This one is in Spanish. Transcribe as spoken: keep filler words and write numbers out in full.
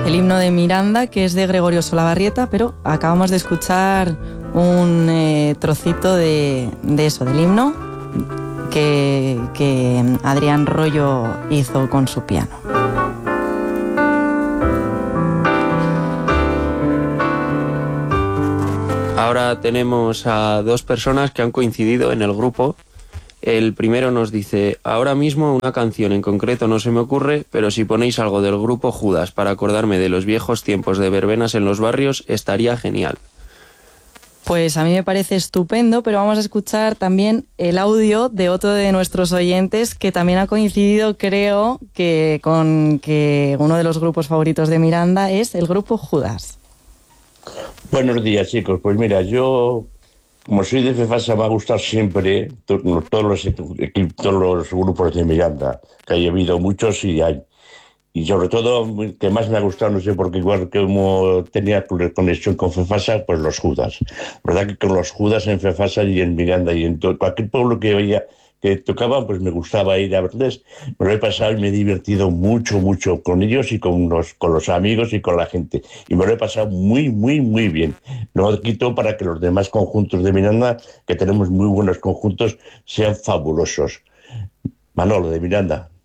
el himno de Miranda, que es de Gregorio Solabarrieta, pero acabamos de escuchar un eh, trocito de, de eso, del himno que, que Adrián Royo hizo con su piano. Ahora tenemos a dos personas que han coincidido en el grupo. El primero nos dice: ahora mismo una canción en concreto no se me ocurre, pero si ponéis algo del grupo Judas para acordarme de los viejos tiempos de verbenas en los barrios, estaría genial. Pues a mí me parece estupendo, pero vamos a escuchar también el audio de otro de nuestros oyentes que también ha coincidido, creo, que con que uno de los grupos favoritos de Miranda es el grupo Judas. Buenos días, chicos. Pues mira, yo, como soy de Fefasa, me ha gustado siempre to- no, todos los, equi- todos los grupos de Miranda, que hay habido muchos y hay. Y sobre todo, que más me ha gustado, no sé, porque igual que como tenía conexión con Fefasa, pues los Judas. ¿Verdad que con los Judas en Fefasa y en Miranda y en todo, cualquier pueblo que veía que tocaban, pues me gustaba ir a verles. Me lo he pasado y me he divertido mucho, mucho con ellos y con los, con los amigos y con la gente. Y me lo he pasado muy, muy, muy bien. No quito para que los demás conjuntos de Miranda, que tenemos muy buenos conjuntos, sean fabulosos. Manolo, de Miranda.